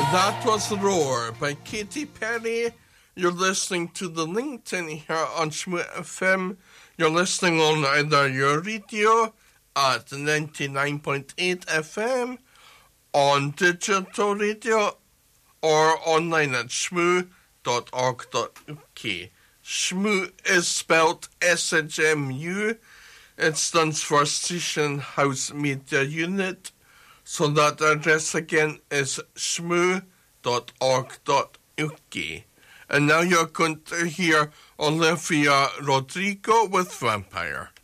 That was Roar by Katy Perry. You're listening to the LinkedIn here on Shmoo FM. You're listening on either your radio at 99.8 FM, on digital radio, or online at shmoo.org.uk. Shmoo is spelled SHMU. It stands for Station House Media Unit. So that address again is shmoo.org.uk. And now you're going to hear Olivia Rodrigo with Vampire.